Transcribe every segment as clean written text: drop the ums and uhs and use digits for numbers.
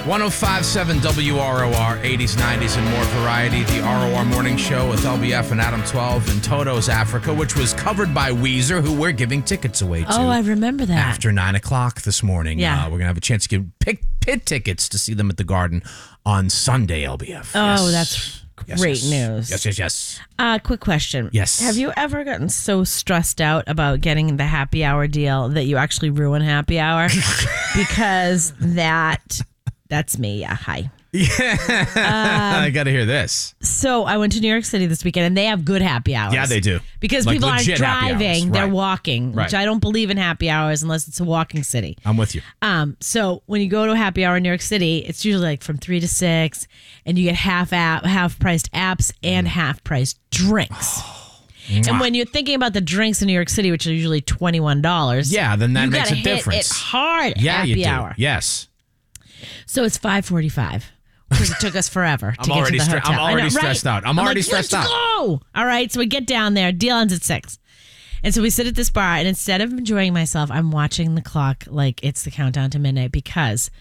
1057 WROR, 80s, 90s, and more variety. The ROR Morning Show with LBF and Adam 12 and Toto's Africa, which was covered by Weezer, who we're giving tickets away to. Oh, I remember that. After 9 o'clock this morning. Yeah. We're going to have a chance to give pit tickets to see them at the Garden on Sunday, LBF. Oh, that's great news. Yes. Quick question. Yes. Have you ever gotten so stressed out about getting the happy hour deal that you actually ruin happy hour? Because that's me. Yeah. Hi. Yeah. I got to hear this. So I went to New York City this weekend, and they have good happy hours. Yeah, they do. Because Like people aren't legit happy driving; hours. they're Right. walking. Right. Which I don't believe in happy hours unless it's a walking city. I'm with you. So when you go to a happy hour in New York City, it's usually like from 3 to 6, and you get half priced apps and half priced drinks. And when you're thinking about the drinks in New York City, which are usually $21, Yeah, then that you makes gotta a hit difference. it hard. Yeah, happy you do. hour. Yes. So it's 5:45 because it took us forever to get to the hotel. I'm already I know, right? stressed out. I'm already like, stressed let's out. go. All right, so we get down there. Deal ends at 6. And so we sit at this bar, and instead of enjoying myself, I'm watching the clock like it's the countdown to midnight because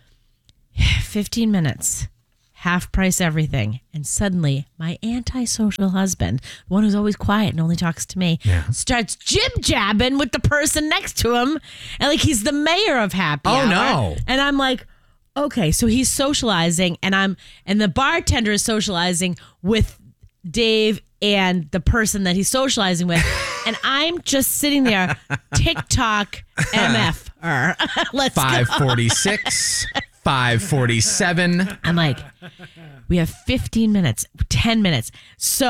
15 minutes, half price everything. And suddenly my antisocial husband, the one who's always quiet and only talks to me, starts jib-jabbing with the person next to him. And like he's the mayor of happy hour. no. And I'm like, okay, so he's socializing and the bartender is socializing with Dave and the person that he's socializing with. And I'm just sitting there, TikTok MF. Let's go. 5:46, 5:47. I'm like, we have 15 minutes, 10 minutes. So